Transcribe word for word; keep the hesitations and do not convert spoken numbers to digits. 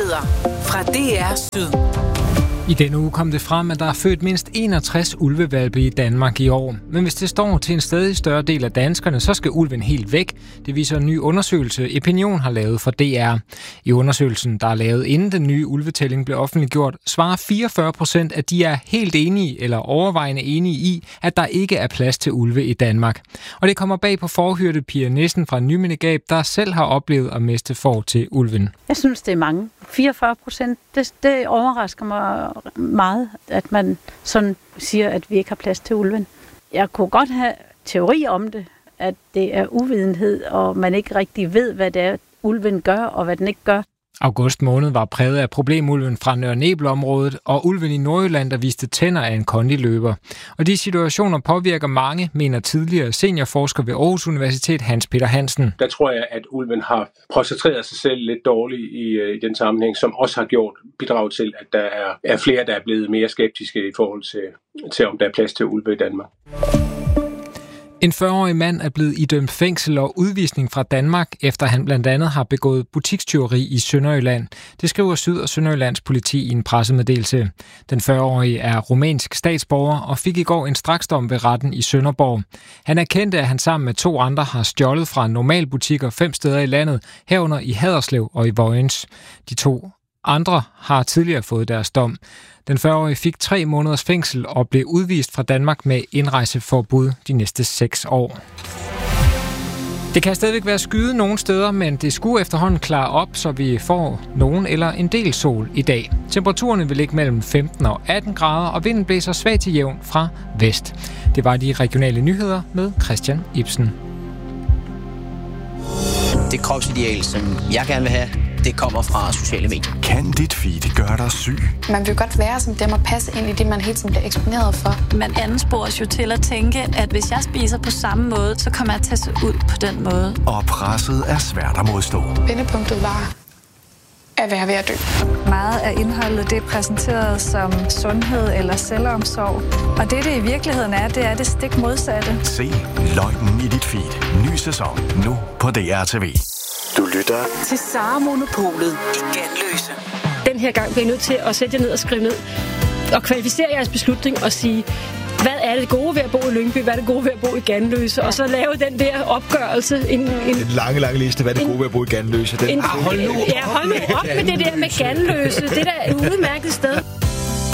Nyheder fra D R Syd. I denne uge kom det frem, at der er født mindst enogtres ulvehvalpe i Danmark i år. Men hvis det står til en stadig større del af danskerne, så skal ulven helt væk. Det viser en ny undersøgelse, Epinion har lavet for D R. I undersøgelsen, der er lavet inden den nye ulvetælling blev offentliggjort, svarer fireogfyrre procent, at de er helt enige eller overvejende enige i, at der ikke er plads til ulve i Danmark. Og det kommer bag på forhyrte Pia Nissen fra Nymindegab, der selv har oplevet at miste får til ulven. Jeg synes, det er mange. fireogfyrre procent, det, det overrasker mig meget, at man sådan siger, at vi ikke har plads til ulven. Jeg kunne godt have teori om det, at det er uvidenhed, og man ikke rigtig ved, hvad det er, ulven gør, og hvad den ikke gør. August måned var præget af problemulven fra Nørre Nebel-området, og ulven i Nordjylland, der viste tænder af en kondiløber. Og de situationer påvirker mange, mener tidligere seniorforsker ved Aarhus Universitet Hans Peter Hansen. Der tror jeg, at ulven har portrætteret sig selv lidt dårligt i, i den sammenhæng, som også har gjort bidrag til, at der er, er flere, der er blevet mere skeptiske i forhold til, til om der er plads til ulve i Danmark. En fyrre-årig mand er blevet idømt fængsel og udvisning fra Danmark, efter han blandt andet har begået butikstyveri i Sønderjylland. Det skriver Syd- og Sønderjyllands politi i en pressemeddelelse. Den fyrre-årige er rumænsk statsborger og fik i går en straksdom ved retten i Sønderborg. Han erkendte, at han sammen med to andre har stjålet fra normalbutikker fem steder i landet, herunder i Haderslev og i Vojens. De to andre har tidligere fået deres dom. Den fyrre-årige fik tre måneders fængsel og blev udvist fra Danmark med indrejseforbud de næste seks år. Det kan stadigvæk være skyde nogle steder, men det skulle efterhånden klare op, så vi får nogen eller en del sol i dag. Temperaturerne vil ligge mellem femten og atten grader, og vinden blæser svagt til jævn fra vest. Det var de regionale nyheder med Christian Ibsen. Det kropsideal, som jeg gerne vil have, det kommer fra sociale medier. Kan dit feed gøre dig syg? Man vil godt være som dem og passe ind i det, man hele tiden bliver eksponeret for. Man anspores jo til at tænke, at hvis jeg spiser på samme måde, så kommer jeg til at se ud på den måde. Og presset er svært at modstå. Vendepunktet var at være ved at dø. Meget af indholdet det er præsenteret som sundhed eller selvomsorg. Og det, det i virkeligheden er, det er det stik modsatte. Se løgnen i dit feed. Ny sæson nu på D R T V. Du lytter til Sara Monopolet i Ganløse. Den her gang bliver I nødt til at sætte jer ned og skrive ned og kvalificere jeres beslutning og sige, hvad er det gode ved at bo i Lyngby, hvad er det gode ved at bo i Ganløse, og så lave den der opgørelse. En, en, en lange, lange liste, hvad er det gode ved at bo i Ganløse. Den, en, hold nu op, ja, hold nu op med det der med Ganløse. Det der er et udmærket sted.